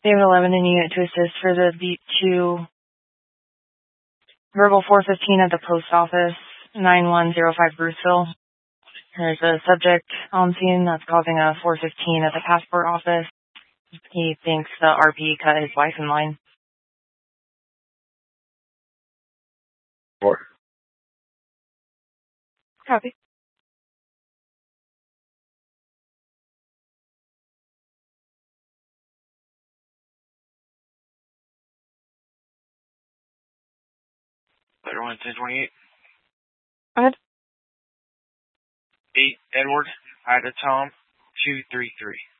David 11 in unit to assist for the beat to verbal 415 at the post office, 9105 Bruceville. There's a subject on scene that's causing a 415 at the passport office. He thinks the RP cut his wife in line. 4. Copy. Letter 1, 1028. Go ahead. 8, Edward, Ida Tom, 233.